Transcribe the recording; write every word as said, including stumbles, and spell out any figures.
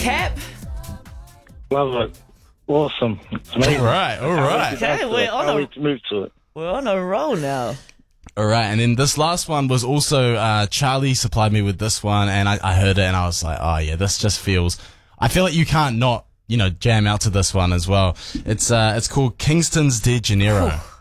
Cap? Love it. Awesome. All right, all right. Okay, we're on Can't a wait to move to it. we're on a roll now. All right, and then this last one was also, uh, Charlie supplied me with this one, and I, I heard it, and I was like, oh yeah, this just feels, I feel like you can't not, you know, jam out to this one as well. It's, uh, it's called Kingston's De Janeiro.